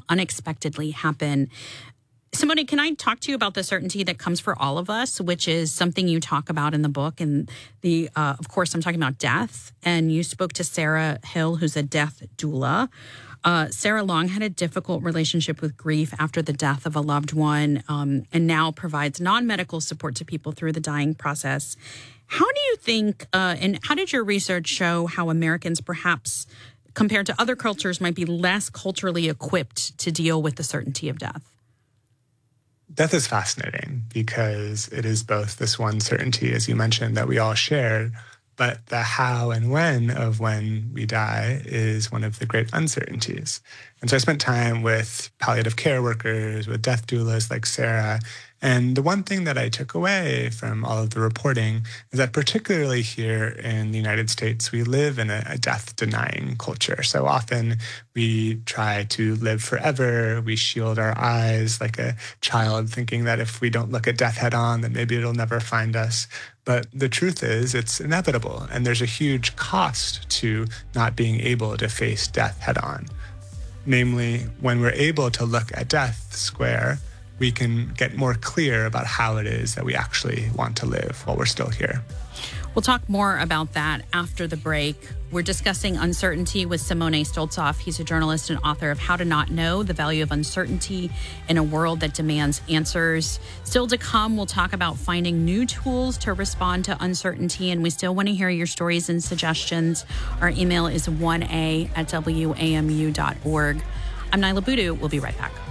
unexpectedly happen. Simone, can I talk to you about the certainty that comes for all of us, which is something you talk about in the book? And of course, I'm talking about death. And you spoke to Sarah Hill, who's a death doula. Sarah Long had a difficult relationship with grief after the death of a loved one, and now provides non-medical support to people through the dying process. How do you think, and how did your research show how Americans perhaps, compared to other cultures, might be less culturally equipped to deal with the certainty of death? Death is fascinating because it is both this one certainty, as you mentioned, that we all share, but the how and when of when we die is one of the great uncertainties. And so I spent time with palliative care workers, with death doulas like Sarah. And the one thing that I took away from all of the reporting is that particularly here in the United States, we live in a death-denying culture. So often we try to live forever. We shield our eyes like a child, thinking that if we don't look at death head on, then maybe it'll never find us. But the truth is it's inevitable, and there's a huge cost to not being able to face death head on. Namely, when we're able to look at death square, we can get more clear about how it is that we actually want to live while we're still here. We'll talk more about that after the break. We're discussing uncertainty with Simone Stoltzoff. He's a journalist and author of How to Not Know, The Value of Uncertainty in a World That Demands Answers. Still to come, we'll talk about finding new tools to respond to uncertainty, and we still want to hear your stories and suggestions. Our email is 1a@wamu.org. I'm Nyla Boodoo. We'll be right back.